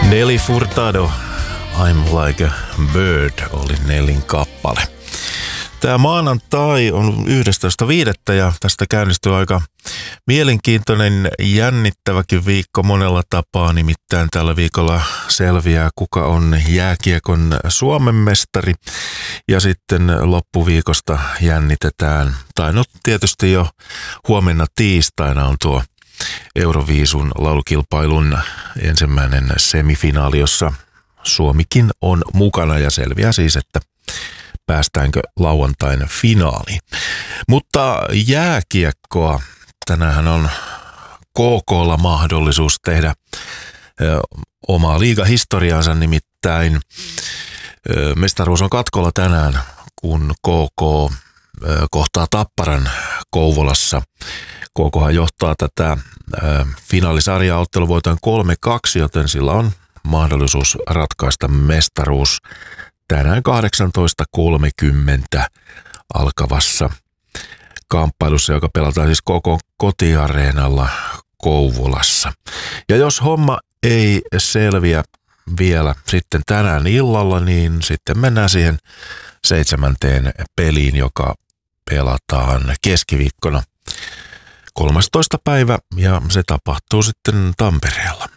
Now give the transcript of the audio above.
Nelly Furtado, I'm Like a Bird oli Nellin kappale. Tämä maanantai on 11.5. ja tästä käynnistyy aika mielenkiintoinen, jännittäväkin viikko monella tapaa. Nimittäin tällä viikolla selviää, kuka on jääkiekon Suomen mestari. Ja sitten loppuviikosta jännitetään, tai no tietysti jo huomenna tiistaina on tuo Euroviisun laulukilpailun ensimmäinen semifinaali, jossa Suomikin on mukana ja selviää siis, että päästäänkö lauantain finaaliin. Mutta jääkiekkoa, tänäänhän on KK:lla mahdollisuus tehdä omaa liigahistoriaansa, nimittäin mestaruus on katkolla tänään, kun KK kohtaa Tapparan Kouvolassa. KKhan johtaa tätä finaalisarjaa, ottelu voitaan 3-2, joten sillä on mahdollisuus ratkaista mestaruus tänään 18.30 alkavassa kamppailussa, joka pelataan siis koko kotiareenalla Kouvolassa. Ja jos homma ei selviä vielä sitten tänään illalla, niin sitten mennään siihen 7. peliin, joka pelataan keskiviikkona 13. päivä, ja se tapahtuu sitten Tampereella.